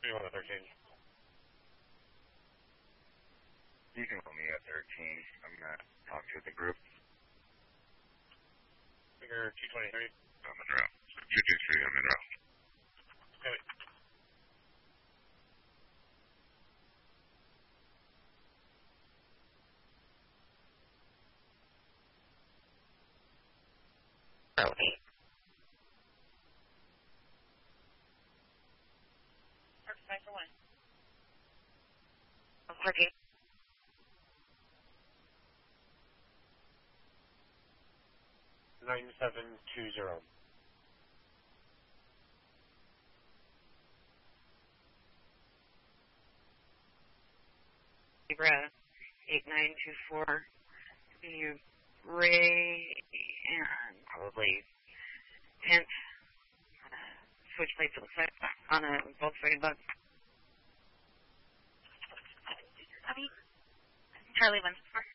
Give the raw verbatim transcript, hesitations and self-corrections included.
you want a thirteen? You can call me at thirteen. I'm going to talk to the group. Figure two twenty-three. I'm in route. two two three, I'm in route. Okay. Route. Park five for one. I'm parking. nine seven two zero. Libra eight nine two four. You Ray and probably tenth. Uh, switch plates it looks like on a Volkswagen Bug. Copy. Charlie one four.